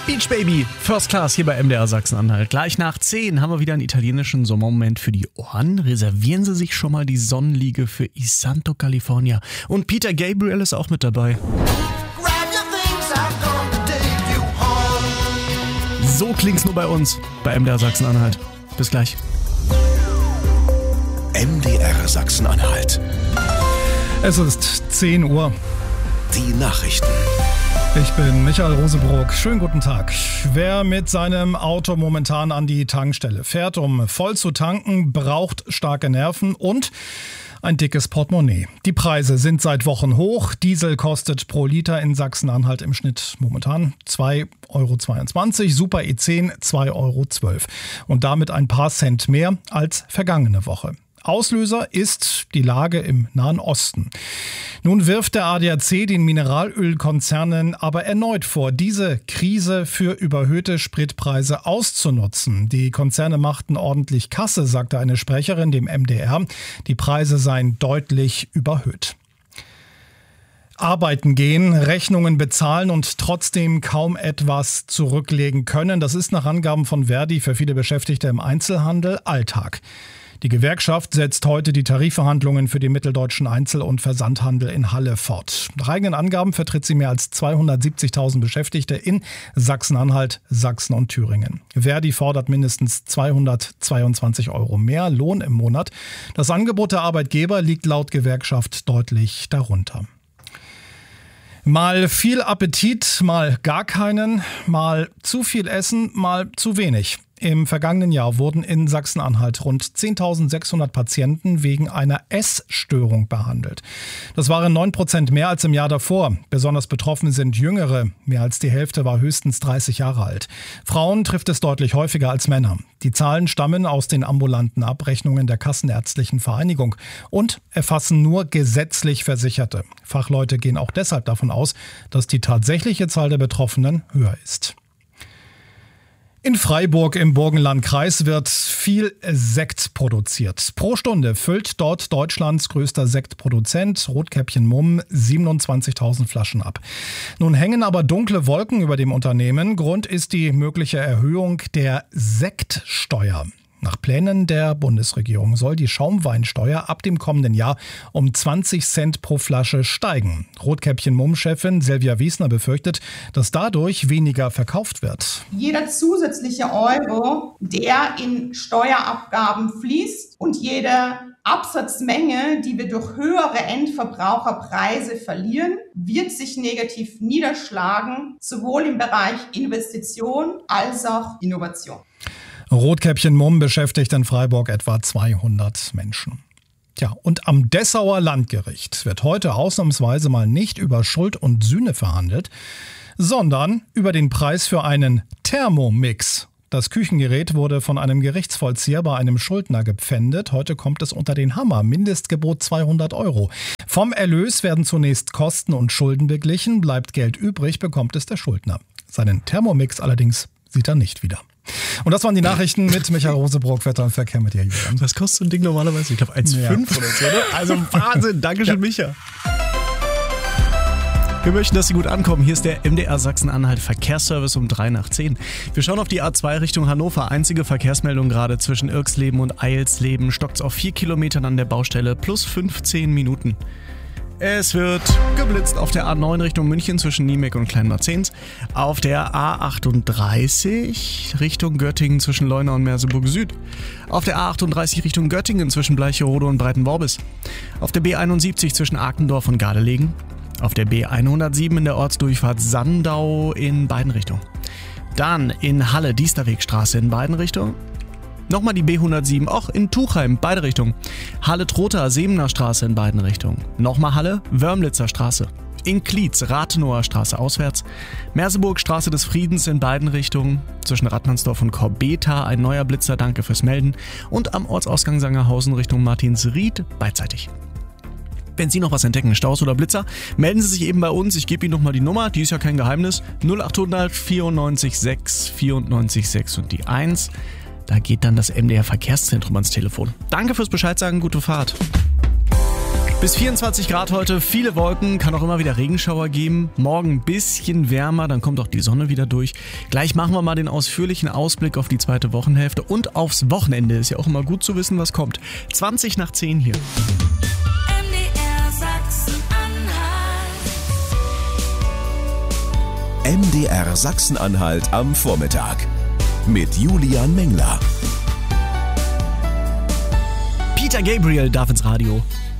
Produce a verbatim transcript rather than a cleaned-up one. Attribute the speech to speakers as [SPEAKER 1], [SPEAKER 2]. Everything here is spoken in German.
[SPEAKER 1] Beach Baby, First Class hier bei M D R Sachsen-Anhalt. Gleich nach zehn haben wir wieder einen italienischen Sommermoment für die Ohren. Reservieren Sie sich schon mal die Sonnenliege für Isanto, California. Und Peter Gabriel ist auch mit dabei. So klingt's nur bei uns, bei M D R Sachsen-Anhalt. Bis gleich.
[SPEAKER 2] M D R Sachsen-Anhalt.
[SPEAKER 3] Es ist zehn Uhr.
[SPEAKER 2] Die Nachrichten.
[SPEAKER 3] Ich bin Michael Rosebrock. Schönen guten Tag. Wer mit seinem Auto momentan an die Tankstelle fährt, um voll zu tanken, braucht starke Nerven und ein dickes Portemonnaie. Die Preise sind seit Wochen hoch. Diesel kostet pro Liter in Sachsen-Anhalt im Schnitt momentan zwei Euro zweiundzwanzig, Super E zehn zwei Euro zwölf. Und damit ein paar Cent mehr als vergangene Woche. Auslöser ist die Lage im Nahen Osten. Nun wirft der A D A C den Mineralölkonzernen aber erneut vor, diese Krise für überhöhte Spritpreise auszunutzen. Die Konzerne machten ordentlich Kasse, sagte eine Sprecherin dem M D R. Die Preise seien deutlich überhöht. Arbeiten gehen, Rechnungen bezahlen und trotzdem kaum etwas zurücklegen können. Das ist nach Angaben von Verdi für viele Beschäftigte im Einzelhandel Alltag. Die Gewerkschaft setzt heute die Tarifverhandlungen für den mitteldeutschen Einzel- und Versandhandel in Halle fort. Nach eigenen Angaben vertritt sie mehr als zweihundertsiebzigtausend Beschäftigte in Sachsen-Anhalt, Sachsen und Thüringen. Verdi fordert mindestens zweihundertzweiundzwanzig Euro mehr Lohn im Monat. Das Angebot der Arbeitgeber liegt laut Gewerkschaft deutlich darunter. Mal viel Appetit, mal gar keinen, mal zu viel Essen, mal zu wenig. Im vergangenen Jahr wurden in Sachsen-Anhalt rund zehntausendsechshundert Patienten wegen einer Essstörung behandelt. Das waren neun Prozent mehr als im Jahr davor. Besonders betroffen sind Jüngere. Mehr als die Hälfte war höchstens dreißig Jahre alt. Frauen trifft es deutlich häufiger als Männer. Die Zahlen stammen aus den ambulanten Abrechnungen der Kassenärztlichen Vereinigung und erfassen nur gesetzlich Versicherte. Fachleute gehen auch deshalb davon aus, dass die tatsächliche Zahl der Betroffenen höher ist. In Freiburg im Burgenlandkreis wird viel Sekt produziert. Pro Stunde füllt dort Deutschlands größter Sektproduzent Rotkäppchen Mumm siebenundzwanzigtausend Flaschen ab. Nun hängen aber dunkle Wolken über dem Unternehmen. Grund ist die mögliche Erhöhung der Sektsteuer. Nach Plänen der Bundesregierung soll die Schaumweinsteuer ab dem kommenden Jahr um zwanzig Cent pro Flasche steigen. Rotkäppchen-Mumm-Chefin Silvia Wiesner befürchtet, dass dadurch weniger verkauft wird.
[SPEAKER 4] Jeder zusätzliche Euro, der in Steuerabgaben fließt und jede Absatzmenge, die wir durch höhere Endverbraucherpreise verlieren, wird sich negativ niederschlagen, sowohl im Bereich Investition als auch Innovation.
[SPEAKER 3] Rotkäppchen Mumm beschäftigt in Freiburg etwa zweihundert Menschen. Tja, und am Dessauer Landgericht wird heute ausnahmsweise mal nicht über Schuld und Sühne verhandelt, sondern über den Preis für einen Thermomix. Das Küchengerät wurde von einem Gerichtsvollzieher bei einem Schuldner gepfändet. Heute kommt es unter den Hammer. Mindestgebot zweihundert Euro. Vom Erlös werden zunächst Kosten und Schulden beglichen. Bleibt Geld übrig, bekommt es der Schuldner. Seinen Thermomix allerdings sieht er nicht wieder. Und das waren die Nachrichten mit Michael Rosebrock, Wetter und Verkehr mit dir, Julian.
[SPEAKER 1] Was kostet so ein Ding normalerweise? Ich glaube eins Komma fünf ja. oder so, oder? Also Wahnsinn, Dankeschön, ja. Micha. Wir möchten, dass Sie gut ankommen. Hier ist der M D R Sachsen-Anhalt Verkehrsservice um drei nach zehn. Wir schauen auf die A zwei Richtung Hannover. Einzige Verkehrsmeldung gerade zwischen Irxleben und Eilsleben. Stockt's auf vier Kilometern an der Baustelle plus fünfzehn Minuten. Es wird geblitzt auf der A neun Richtung München zwischen Niemek und Kleinmarzens. Auf der A achtunddreißig Richtung Göttingen zwischen Leuna und Merseburg Süd. Auf der A achtunddreißig Richtung Göttingen zwischen Bleicherode und Breitenworbis. Auf der B einundsiebzig zwischen Arkendorf und Gardelegen. Auf der B hundertsieben in der Ortsdurchfahrt Sandau in beiden Richtungen. Dann in Halle Diesterwegstraße in beiden Richtungen. Nochmal die B hundertsieben, auch in Tuchheim, beide Richtungen. Halle-Trotha, Seemner Straße in beiden Richtungen. Nochmal Halle, Wörmlitzer Straße. In Klietz, Rathenower Straße auswärts. Merseburg, Straße des Friedens in beiden Richtungen. Zwischen Radmannsdorf und Korbeta ein neuer Blitzer, danke fürs Melden. Und am Ortsausgang Sangerhausen Richtung Martinsried beidseitig. Wenn Sie noch was entdecken, Staus oder Blitzer, melden Sie sich eben bei uns. Ich gebe Ihnen nochmal die Nummer, die ist ja kein Geheimnis. null achthundert vierundneunzig sechs vierundneunzig sechs und die eins. Da geht dann das M D R Verkehrszentrum ans Telefon. Danke fürs Bescheid sagen, gute Fahrt. Bis vierundzwanzig Grad heute, viele Wolken, kann auch immer wieder Regenschauer geben. Morgen ein bisschen wärmer, dann kommt auch die Sonne wieder durch. Gleich machen wir mal den ausführlichen Ausblick auf die zweite Wochenhälfte und aufs Wochenende. Ist ja auch immer gut zu wissen, was kommt. zwanzig nach zehn hier.
[SPEAKER 5] M D R Sachsen-Anhalt.
[SPEAKER 2] M D R Sachsen-Anhalt am Vormittag mit Julian Mengler.
[SPEAKER 1] Peter Gabriel darf ins Radio.